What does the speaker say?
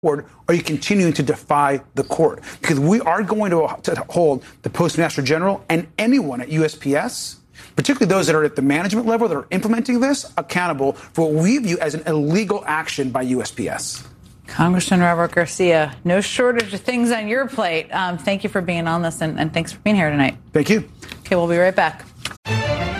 Or are you continuing to defy the court? Because we are going to hold the Postmaster General and anyone at USPS, particularly those that are at the management level that are implementing this, accountable for what we view as an illegal action by USPS. Congressman Robert Garcia, no shortage of things on your plate. Thank you for being on this, and thanks for being here tonight. Thank you. Okay, we'll be right back.